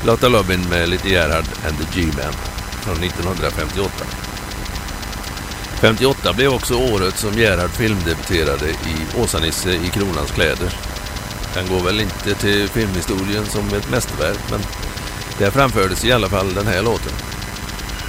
Lotta Lubin med Little Gerhard and the G-Men från 1958. 58 blev också året som Gerhard filmdebuterade i Åsa-Nisse i Kronans kläder. Den går väl inte till filmhistorien som ett mästerverk, men där framfördes i alla fall den här låten.